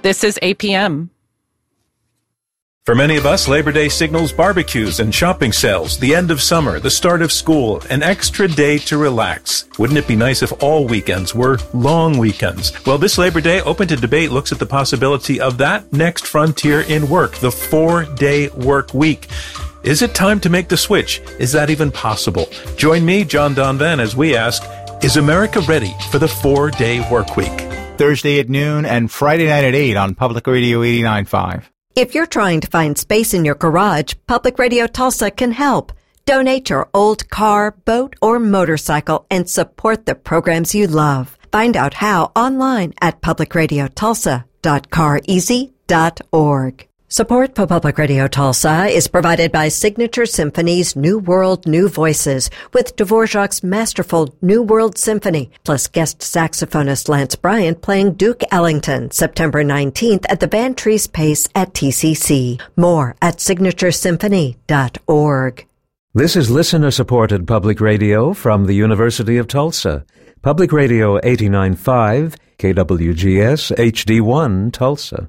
This is APM. For many of us, Labor Day signals barbecues and shopping sales, the end of summer, the start of school, an extra day to relax. Wouldn't it be nice if all weekends were long weekends? Well, this Labor Day, Open to Debate looks at the possibility of that next frontier in work, the 4-day work week. Is it time to make the switch? Is that even possible? Join me, John Donvan, as we ask, is America ready for the 4-day work week? Thursday at noon and Friday night at 8 on Public Radio 89.5. If you're trying to find space in your garage, Public Radio Tulsa can help. Donate your old car, boat, or motorcycle and support the programs you love. Find out how online at publicradiotulsa.careasy.org. Support for Public Radio Tulsa is provided by Signature Symphony's New World, New Voices with Dvorak's masterful New World Symphony, plus guest saxophonist Lance Bryant playing Duke Ellington, September 19th at the Van Treese Pace at TCC. More at signaturesymphony.org. This is listener-supported public radio from the University of Tulsa. Public Radio 89.5, KWGS HD1, Tulsa.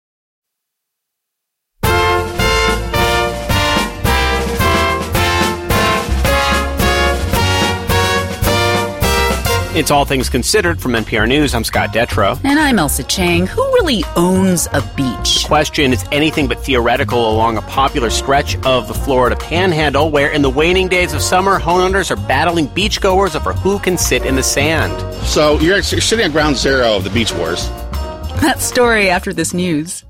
It's All Things Considered from NPR News. I'm Scott Detrow. And I'm Elsa Chang. Who really owns a beach? The question is anything but theoretical along a popular stretch of the Florida Panhandle, where in the waning days of summer, homeowners are battling beachgoers over who can sit in the sand. So you're sitting at ground zero of the beach wars. That story after this news.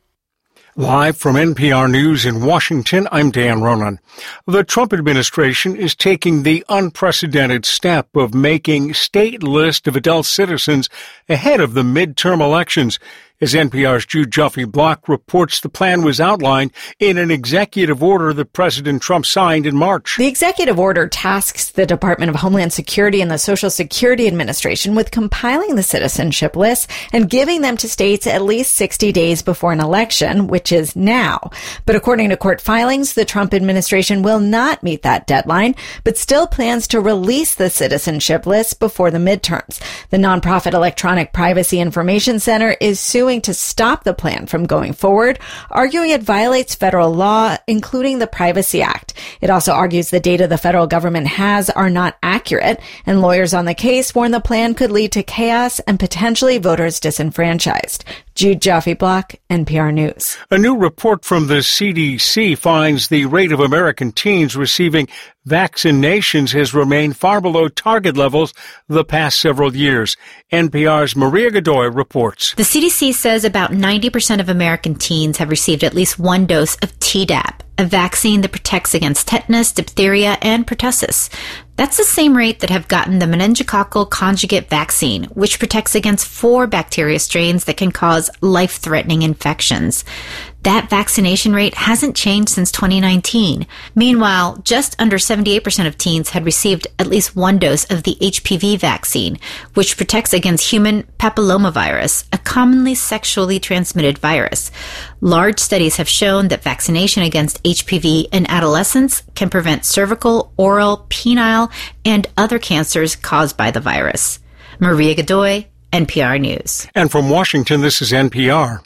Live from NPR News in Washington, I'm Dan Ronan. The Trump administration is taking the unprecedented step of making state list of adult citizens ahead of the midterm elections. As NPR's Jude Joffe-Block reports, the plan was outlined in an executive order that President Trump signed in March. The executive order tasks the Department of Homeland Security and the Social Security Administration with compiling the citizenship list and giving them to states at least 60 days before an election, which is now. But according to court filings, the Trump administration will not meet that deadline, but still plans to release the citizenship list before the midterms. The nonprofit Electronic Privacy Information Center is suing to stop the plan from going forward, arguing it violates federal law, including the Privacy Act. It also argues the data the federal government has are not accurate, and lawyers on the case warn the plan could lead to chaos and potentially voters disenfranchised. Jude Joffe-Block, NPR News. A new report from the CDC finds the rate of American teens receiving vaccinations has remained far below target levels the past several years. NPR's Maria Godoy reports. The CDC says about 90% of American teens have received at least one dose of Tdap, a vaccine that protects against tetanus, diphtheria, and pertussis. That's the same rate that have gotten the meningococcal conjugate vaccine, which protects against 4 bacteria strains that can cause life-threatening infections. That vaccination rate hasn't changed since 2019. Meanwhile, just under 78% of teens had received at least one dose of the HPV vaccine, which protects against human papillomavirus, a commonly sexually transmitted virus. Large studies have shown that vaccination against HPV in adolescents can prevent cervical, oral, penile, and other cancers caused by the virus. Maria Godoy, NPR News. And from Washington, this is NPR.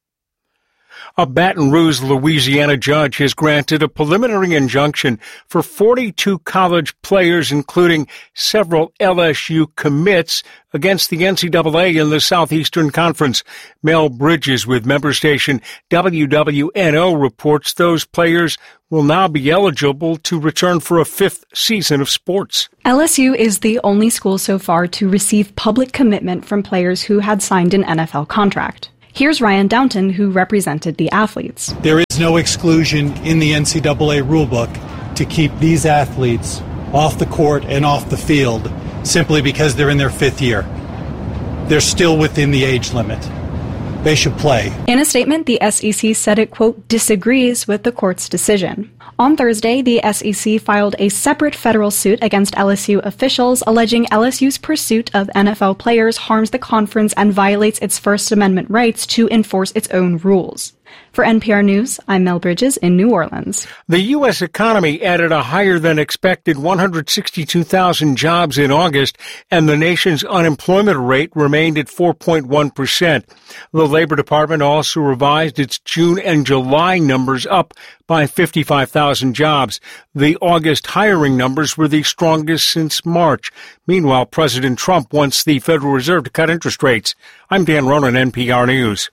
A Baton Rouge, Louisiana judge has granted a preliminary injunction for 42 college players, including several LSU commits, against the NCAA in the Southeastern Conference. Mel Bridges with member station WWNO reports those players will now be eligible to return for a 5th season of sports. LSU is the only school so far to receive public commitment from players who had signed an NFL contract. Here's Ryan Downton, who represented the athletes. There is no exclusion in the NCAA rulebook to keep these athletes off the court and off the field simply because they're in their 5th year. They're still within the age limit. They should play. In a statement, the SEC said it, quote, disagrees with the court's decision. On Thursday, the SEC filed a separate federal suit against LSU officials, alleging LSU's pursuit of NFL players harms the conference and violates its First Amendment rights to enforce its own rules. For NPR News, I'm Mel Bridges in New Orleans. The U.S. economy added a higher-than-expected 162,000 jobs in August, and the nation's unemployment rate remained at 4.1%. The Labor Department also revised its June and July numbers up by 55,000 jobs. The August hiring numbers were the strongest since March. Meanwhile, President Trump wants the Federal Reserve to cut interest rates. I'm Dan Ronan, NPR News.